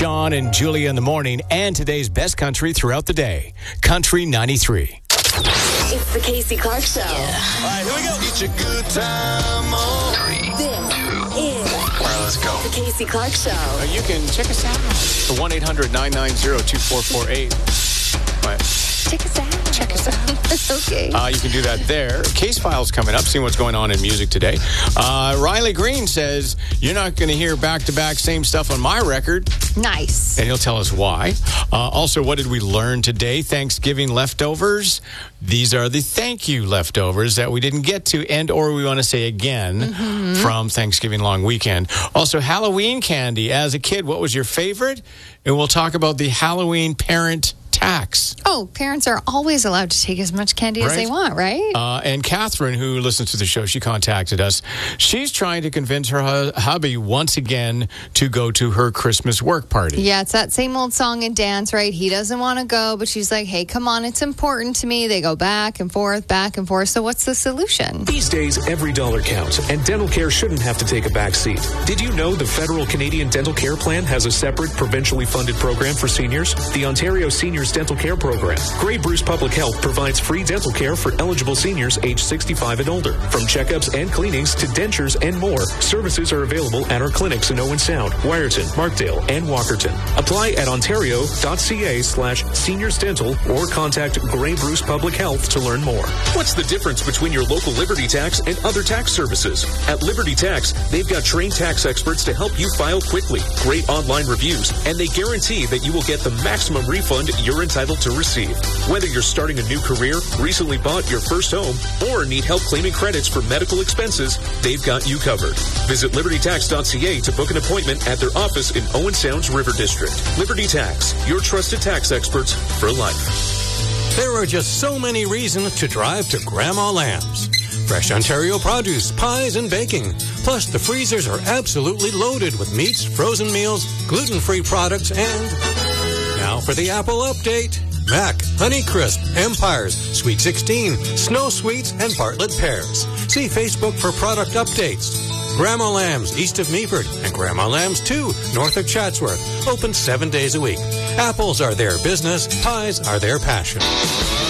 Sean and Julia in the morning, and today's best country throughout the day. Country 93. It's the Casey Clark Show. All right, here we go. It's a good time on. This is All right, let's go. the Casey Clark Show. You can check us out. The 1-800-990-2448. Check us out. Check us out. Okay. You can do that there. Case Files coming up, seeing what's going on in music today. Riley Green says, you're not going to hear back-to-back same stuff on my record. Nice. And he'll tell us why. Also, what did we learn today? Thanksgiving leftovers. These are the thank you leftovers that we didn't get to and or we want to say again from Thanksgiving long weekend. Also, Halloween candy. As a kid, what was your favorite? And we'll talk about the Halloween parent tax. Oh, parents are always allowed to take as much candy as they want, right? And Catherine, who listens to the show, she contacted us. She's trying to convince her hubby once again to go to her Christmas work party. Yeah, it's that same old song and dance, right? He doesn't want to go, but she's like, hey, come on, it's important to me. They go back and forth. So what's the solution? These days, every dollar counts, and dental care shouldn't have to take a back seat. Did you know the Federal Canadian Dental Care Plan has a separate provincially funded program for seniors? The Ontario Seniors Dental Care Program. Grey Bruce Public Health provides free dental care for eligible seniors aged 65 and older. From checkups and cleanings to dentures and more, services are available at our clinics in Owen Sound, Wyerton, Markdale, and Walkerton. Apply at ontario.ca/seniorsdental or contact Grey Bruce Public Health to learn more. What's the difference between your local Liberty Tax and other tax services? At Liberty Tax, they've got trained tax experts to help you file quickly, great online reviews, and they guarantee that you will get the maximum refund you're entitled to receive. Whether you're starting a new career, recently bought your first home, or need help claiming credits for medical expenses, they've got you covered. Visit libertytax.ca to book an appointment at their office in Owen Sound's River District. Liberty Tax, your trusted tax experts for life. There are just so many reasons to drive to Grandma Lamb's. Fresh Ontario produce, pies, and baking. Plus, the freezers are absolutely loaded with meats, frozen meals, gluten-free products, and... Now for the Apple update. Mac, Honey Crisp, Empires, Sweet 16, Snow Sweets, and Bartlett Pears. See Facebook for product updates. Grandma Lamb's east of Meaford and Grandma Lamb's 2 north of Chatsworth. Open 7 days a week. Apples are their business. Pies are their passion.